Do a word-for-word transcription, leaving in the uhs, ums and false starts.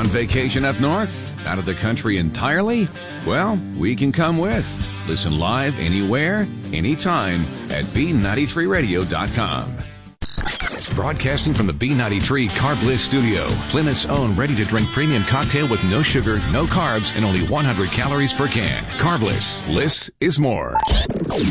On vacation up north? Out of the country entirely? Well, we can come with. Listen live anywhere, anytime at B ninety-three radio dot com. Broadcasting from the B ninety-three Carb Bliss studio, Plymouth's own ready-to-drink premium cocktail with no sugar, no carbs, and only one hundred calories per can. Carb Bliss. Bliss is more.